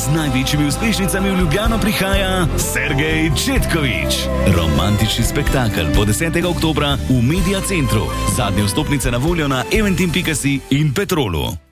Z največjimi uspešnicami v Ljubljano prihaja Sergej Četkovič. Romantični spektakel bo 10. oktobra v Media Centru. Zadnje vstopnice na voljo na eventim.si in Petrolu.